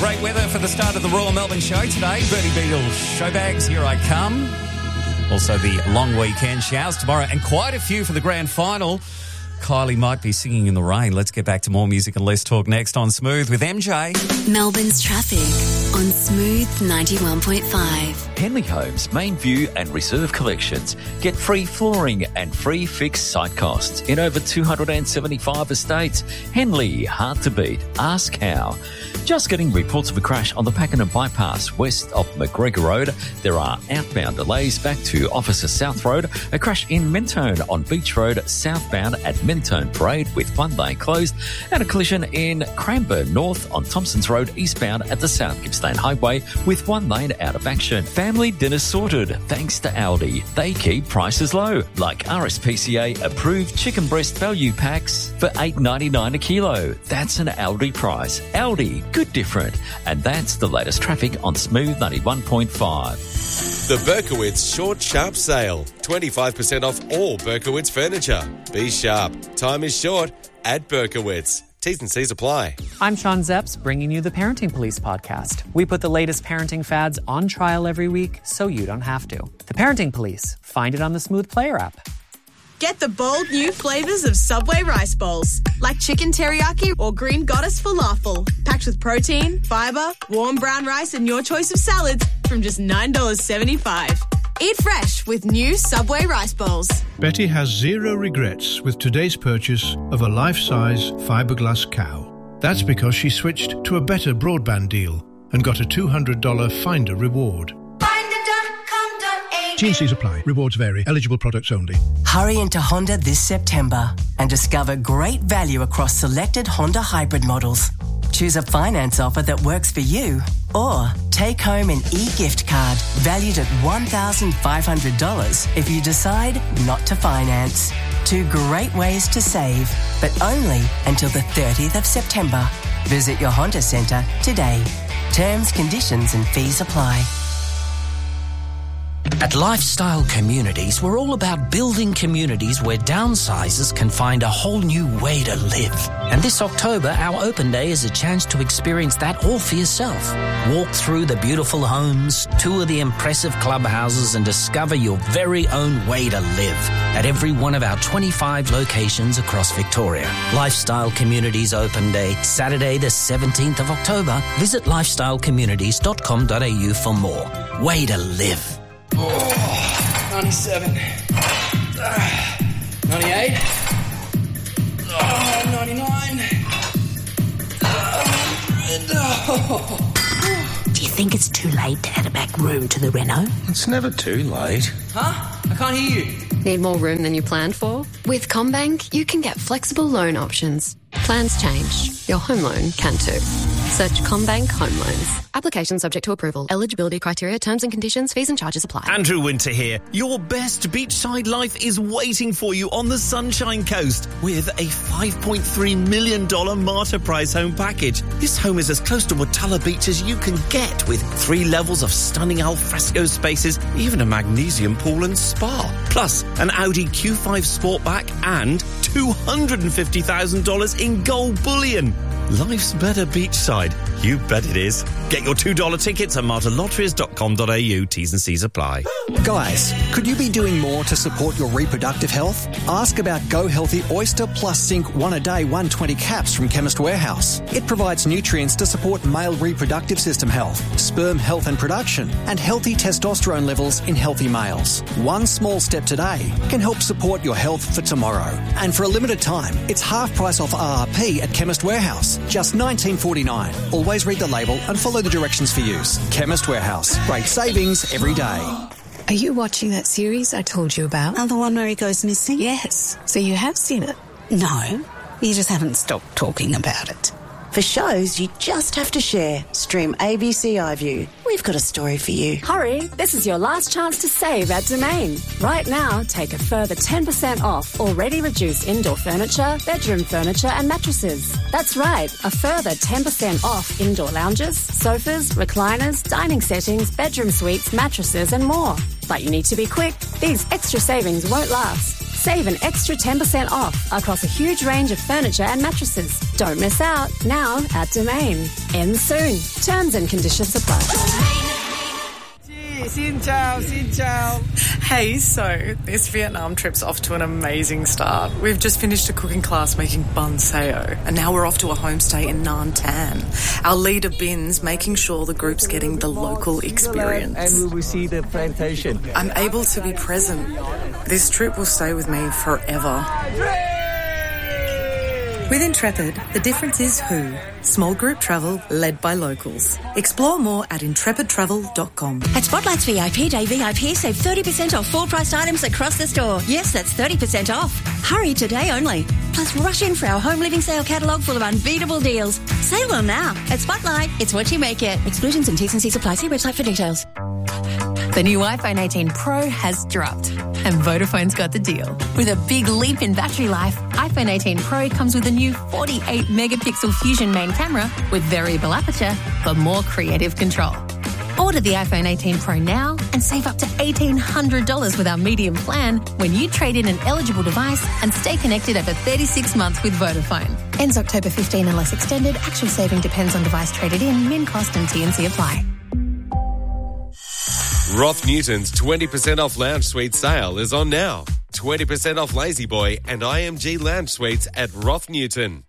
great weather for the start of the Royal Melbourne Show today. Bertie Beatles, Showbags, Here I Come. Also the long weekend, showers tomorrow, and quite a few for the grand final. Kylie might be singing in the rain. Let's get back to more music and less talk next on Smooth with MJ. Melbourne's traffic on Smooth 91.5. Henley Homes, Main View and Reserve collections. Get free flooring and free fixed site costs in over 275 estates. Henley, hard to beat. Ask how. Just getting reports of a crash on the Pakenham Bypass west of McGregor Road. There are outbound delays back to Officer South Road. A crash in Mentone on Beach Road southbound at Mentone Parade with one lane closed, and a collision in Cranbourne North on Thompsons Road eastbound at the South Gippsland Highway with one lane out of action. Family dinner sorted thanks to Aldi. They keep prices low, like RSPCA approved chicken breast value packs for $8.99 a kilo. That's an Aldi price. Aldi, good different. And that's the latest traffic on Smooth 91.5. The Berkowitz Short Sharp Sale. 25% off all Berkowitz furniture. Be sharp. Time is short at Berkowitz. T's and C's apply. I'm Sean Zepps, bringing you the Parenting Police podcast. We put the latest parenting fads on trial every week so you don't have to. The Parenting Police. Find it on the Smooth Player app. Get the bold new flavours of Subway rice bowls, like chicken teriyaki or green goddess falafel, packed with protein, fibre, warm brown rice and your choice of salads from just $9.75. Eat fresh with new Subway rice bowls. Betty has zero regrets with today's purchase of a life-size fiberglass cow. That's because she switched to a better broadband deal and got a $200 Finder reward. T&Cs apply. Rewards vary. Eligible products only. Hurry into Honda this September and discover great value across selected Honda hybrid models. Choose a finance offer that works for you, or take home an e-gift card valued at $1,500 if you decide not to finance. Two great ways to save, but only until the 30th of September. Visit your Honda Centre today. Terms, conditions and fees apply. At Lifestyle Communities, we're all about building communities where downsizers can find a whole new way to live. And this October, our open day is a chance to experience that all for yourself. Walk through the beautiful homes, tour the impressive clubhouses and discover your very own way to live at every one of our 25 locations across Victoria. Lifestyle Communities Open Day, Saturday the 17th of October. Visit lifestylecommunities.com.au for more. Way to live. 97. 98. 99. 100. Do you think it's too late to add a back room to the reno? It's never too late. Huh? I can't hear you. Need more room than you planned for? With CommBank, you can get flexible loan options. Plans change. Your home loan can too. Search CommBank Home Loans. Application subject to approval. Eligibility criteria, terms and conditions, fees and charges apply. Andrew Winter here. Your best beachside life is waiting for you on the Sunshine Coast with a $5.3 million Marta Prize home package. This home is as close to Watala Beach as you can get, with 3 levels of stunning alfresco spaces, even a magnesium pool and spa. Plus, an Audi Q5 Sportback and $250,000 in gold bullion. Life's better beachside. You bet it is. Get your $2 tickets at martalotteries.com.au. T's and C's apply. Guys, could you be doing more to support your reproductive health? Ask about Go Healthy Oyster Plus Zinc 1 a day 120 caps from Chemist Warehouse. It provides nutrients to support male reproductive system health, sperm health and production, and healthy testosterone levels in healthy males. One small step today can help support your health for tomorrow. And for a limited time, it's half price off RRP at Chemist Warehouse. Just $19.49. Always read the label and follow the directions for use. Chemist Warehouse. Great savings every day. Are you watching that series I told you about? Oh, the one where he goes missing? Yes. So you have seen it? No. You just haven't stopped talking about it. For shows you just have to share, stream ABC iView. We've got a story for you. Hurry, this is your last chance to save at Domain. Right now, take a further 10% off already reduced indoor furniture, bedroom furniture and mattresses. That's right, a further 10% off indoor lounges, sofas, recliners, dining settings, bedroom suites, mattresses and more. But you need to be quick. These extra savings won't last. Save an extra 10% off across a huge range of furniture and mattresses. Don't miss out. Now at Domain. Ends soon. Terms and conditions apply. Xin chào, xin chào. Hey, so this Vietnam trip's off to an amazing start. We've just finished a cooking class making bun sao, and now we're off to a homestay in Nam Tan. Our leader Bin's making sure the group's getting the local experience. And we will see the plantation. I'm able to be present. This trip will stay with me forever. With Intrepid, the difference is who. Small group travel led by locals. Explore more at intrepidtravel.com. At Spotlight's VIP Day VIP, save 30% off full-priced items across the store. Yes, that's 30% off. Hurry today only. Plus, rush in for our home living sale catalogue full of unbeatable deals. Save well now. At Spotlight, it's what you make it. Exclusions and T's and C's apply. See website for details. The new iPhone 18 Pro has dropped, and Vodafone's got the deal. With a big leap in battery life, iPhone 18 Pro comes with a new 48-megapixel Fusion main camera with variable aperture for more creative control. Order the iPhone 18 Pro now and save up to $1,800 with our medium plan when you trade in an eligible device and stay connected over 36 months with Vodafone. Ends October 15 unless extended. Actual saving depends on device traded in. Min cost and T&C apply. Roth Newton's 20% off lounge suite sale is on now. 20% off Lazy Boy and IMG lounge suites at Roth Newton.